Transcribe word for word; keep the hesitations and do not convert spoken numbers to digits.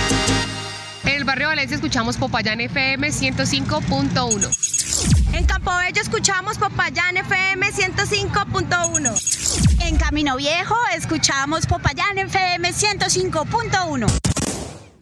En el barrio Valencia escuchamos Popayán F M ciento cinco punto uno. En Campobello escuchamos Popayán F M ciento cinco punto uno. En Camino Viejo escuchamos Popayán F M ciento cinco punto uno.